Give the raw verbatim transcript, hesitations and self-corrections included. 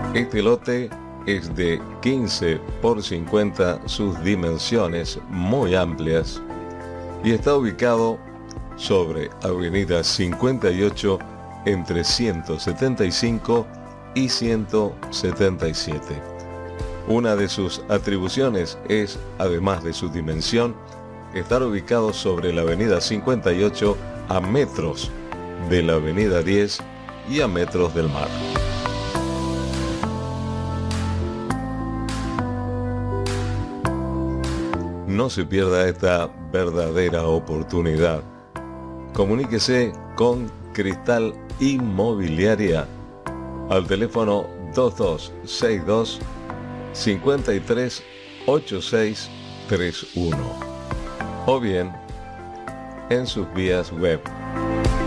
Este lote es de quince por cincuenta, sus dimensiones muy amplias, y está ubicado sobre Avenida cincuenta y ocho entre ciento setenta y cinco y ciento setenta y siete. Una de sus atribuciones es, además de su dimensión, estar ubicado sobre la Avenida cincuenta y ocho a metros de la Avenida diez y a metros del mar. No se pierda esta verdadera oportunidad. Comuníquese con Cristal Inmobiliaria al teléfono dos dos seis dos, cinco tres ocho seis tres uno o bien en sus vías web